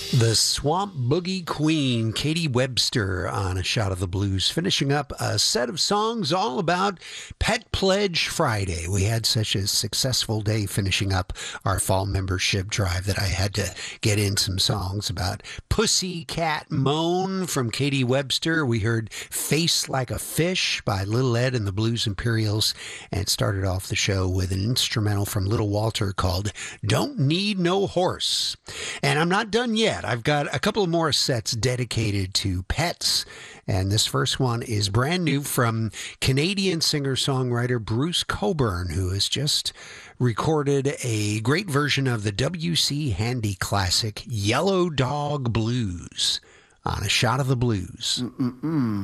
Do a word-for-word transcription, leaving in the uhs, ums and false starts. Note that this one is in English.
The Swamp Boogie Queen, Katie Webster, on A Shot of the Blues, finishing up a set of songs all about Pet Pledge Friday. We had such a successful day finishing up our fall membership drive that I had to get in some songs about Pussycat Moan from Katie Webster. We heard Face Like a Fish by Little Ed and the Blues Imperials, and started off the show with an instrumental from Little Walter called Don't Need No Horse. And I'm not done yet. I've got a couple of more sets dedicated to pets, and this first one is brand new from Canadian singer-songwriter Bruce Cockburn, who has just recorded a great version of the W C Handy classic Yellow Dog Blues on A Shot of the Blues. Mm-mm-mm.